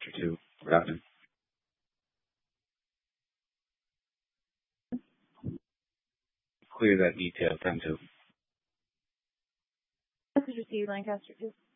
2. Rodman. Clear that detail, 10-2. Message received, Lancaster 2.